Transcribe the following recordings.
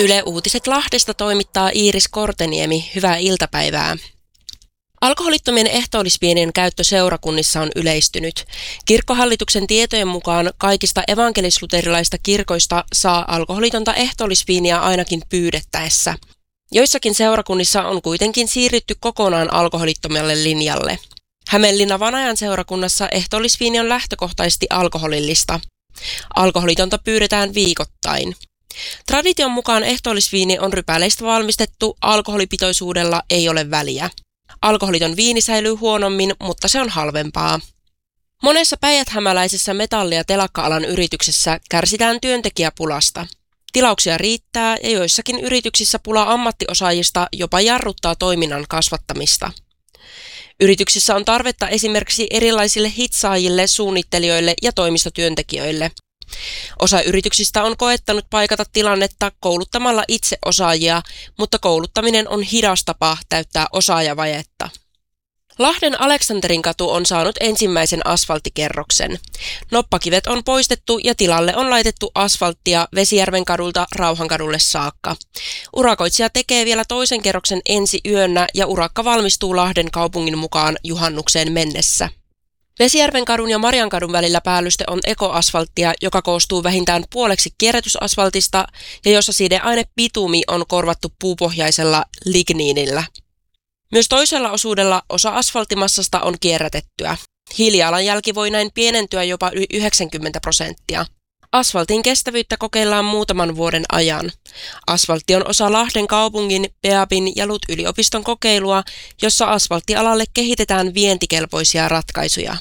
Yle Uutiset Lahdesta toimittaa Iiris Korteniemi. Hyvää iltapäivää. Alkoholittomien ehtoollisviinien käyttö seurakunnissa on yleistynyt. Kirkkohallituksen tietojen mukaan kaikista evankelis-luterilaista kirkoista saa alkoholitonta ehtoollisviiniä ainakin pyydettäessä. Joissakin seurakunnissa on kuitenkin siirrytty kokonaan alkoholittomalle linjalle. Hämeenlinna Vanajan seurakunnassa ehtoollisviini on lähtökohtaisesti alkoholillista. Alkoholitonta pyydetään viikoittain. Tradition mukaan ehtoollisviini on rypäleistä valmistettu, alkoholipitoisuudella ei ole väliä. Alkoholiton viini säilyy huonommin, mutta se on halvempaa. Monessa päijäthämäläisessä metalli- ja telakka-alan yrityksessä kärsitään työntekijäpulasta. Tilauksia riittää ja joissakin yrityksissä pula ammattiosaajista jopa jarruttaa toiminnan kasvattamista. Yrityksissä on tarvetta esimerkiksi erilaisille hitsaajille, suunnittelijoille ja toimistotyöntekijöille. Osa yrityksistä on koettanut paikata tilannetta kouluttamalla itse osaajia, mutta kouluttaminen on hidas tapa täyttää osaajavajetta. Lahden Aleksanterinkatu on saanut ensimmäisen asfalttikerroksen. Noppakivet on poistettu ja tilalle on laitettu asfalttia Vesijärven kadulta Rauhankadulle saakka. Urakoitsija tekee vielä toisen kerroksen ensi yönä ja urakka valmistuu Lahden kaupungin mukaan juhannukseen mennessä. Vesijärven kadun ja Mariankadun välillä päällyste on ekoasfalttia, joka koostuu vähintään puoleksi kierrätysasfaltista ja jossa sideaine bitumi on korvattu puupohjaisella ligniinillä. Myös toisella osuudella osa asfalttimassasta on kierrätettyä. Hiilijalanjälki voi näin pienentyä jopa yli 90%. Asfaltin kestävyyttä kokeillaan muutaman vuoden ajan. Asfaltti on osa Lahden kaupungin, Peabin ja LUT-yliopiston kokeilua, jossa asfalttialalle kehitetään vientikelpoisia ratkaisuja.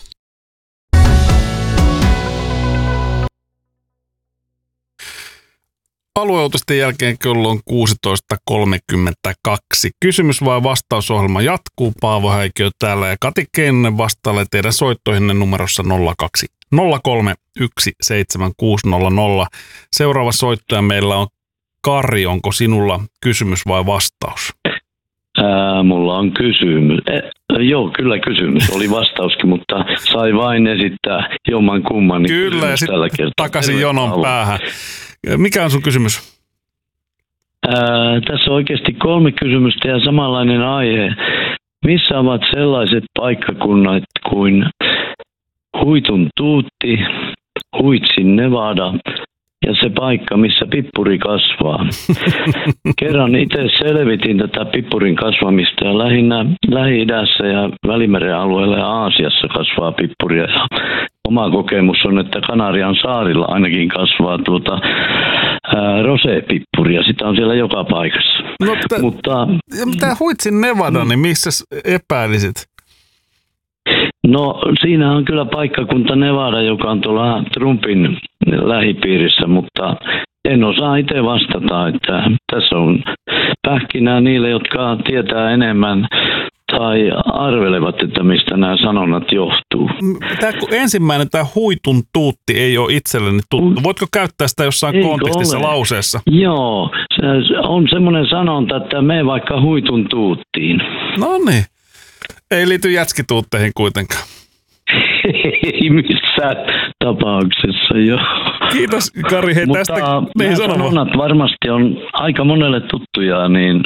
Alueuutisten jälkeen kello on 16.32. Kysymys vai vastausohjelma jatkuu. Paavo Häikiö täällä ja Kati Keinonen vastailee teidän soittoihinne numerossa 0203 17600. Seuraava soittaja meillä on Kari. Onko sinulla kysymys vai vastaus? Mulla on kysymys. Joo, kyllä kysymys. Oli vastauskin, mutta sai vain esittää jomman kumman. Kyllä, ja sitten takaisin jonon päähän. Mikä on sun kysymys? Tässä on oikeasti 3 kysymystä ja samanlainen aihe. Missä ovat sellaiset paikkakunnat kuin Huitun Tuutti, Huitsin Nevada ja se paikka, missä pippuri kasvaa? Kerran itse selvitin tätä pippurin kasvamista ja lähinnä Lähi-idässä ja Välimeren alueella ja Aasiassa kasvaa pippuria. Oma kokemus on, että Kanarian saarilla ainakin kasvaa rosépippuria. Sitä on siellä joka paikassa. No, mitä Huitsin Nevada, niin missä epäilisit? No siinä on kyllä paikkakunta Nevada, joka on tuolla Trumpin lähipiirissä, mutta en osaa itse vastata, että tässä on pähkinää niille, jotka tietää enemmän tai arvelevat, että mistä nämä sanonnat johtuu. Ensimmäinen, tämä Huitun Tuutti ei ole itselleni tuttu. Voitko käyttää sitä jossain kontekstissa lauseessa? Joo, se on semmoinen sanonta, että mene vaikka Huitun Tuuttiin. No niin. Ei liity jätskituutteihin kuitenkaan. Ei missään tapauksessa, joo. Kiitos Kari, hei tästä. Nämä sanonnat varmasti on aika monelle tuttuja, niin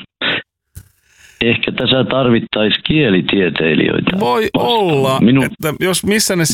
ehkä tässä tarvittaisiin kielitieteilijöitä. Voi olla, että jos missä ne